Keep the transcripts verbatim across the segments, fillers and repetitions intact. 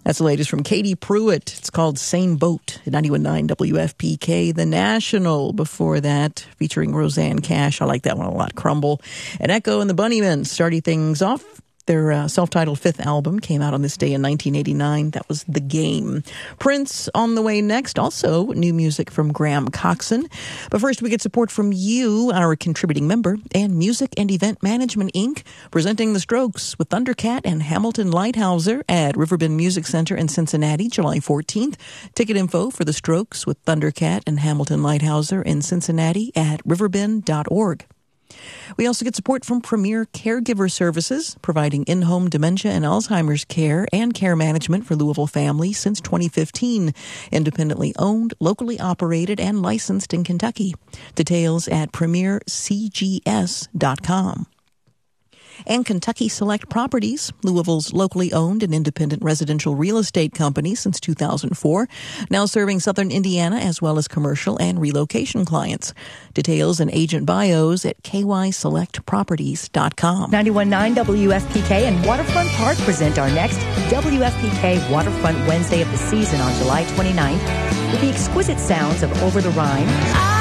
That's the latest from Katie Pruitt. It's called Same Boat at ninety-one point nine W F P K, The National. Before that, featuring Roseanne Cash. I like that one a lot. Crumble. And Echo and the Bunnymen starting things off. Their uh, self-titled fifth album came out on this day in nineteen eighty-nine. That was The Game. Prince on the way next. Also, new music from Graham Coxon. But first, we get support from you, our contributing member, and Music and Event Management, Incorporated, presenting The Strokes with Thundercat and Hamilton Lighthouser at Riverbend Music Center in Cincinnati, July fourteenth. Ticket info for The Strokes with Thundercat and Hamilton Lighthouser in Cincinnati at riverbend dot org. We also get support from Premier Caregiver Services, providing in-home dementia and Alzheimer's care and care management for Louisville families since twenty fifteen. Independently owned, locally operated, and licensed in Kentucky. Details at premier c g s dot com. And Kentucky Select Properties, Louisville's locally owned and independent residential real estate company since two thousand four, now serving southern Indiana as well as commercial and relocation clients. Details and agent bios at k y select properties dot com. ninety-one point nine W F P K and Waterfront Park present our next W F P K Waterfront Wednesday of the season on July twenty-ninth with the exquisite sounds of Over the Rhine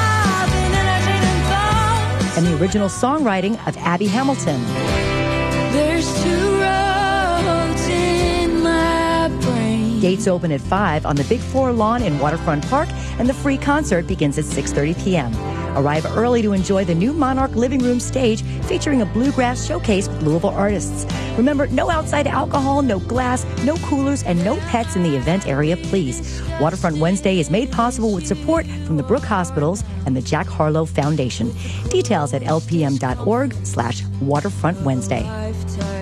and the original songwriting of Abby Hamilton. There's two roads in my brain. Gates open at five on the Big Floor lawn in Waterfront Park, and the free concert begins at six thirty p.m. Arrive early to enjoy the new Monarch Living Room stage featuring a bluegrass showcase with Louisville artists. Remember, no outside alcohol, no glass, no coolers, and no pets in the event area, please. Waterfront Wednesday is made possible with support from the Brooke Hospitals and the Jack Harlow Foundation. Details at l p m dot org slash Waterfront Wednesday.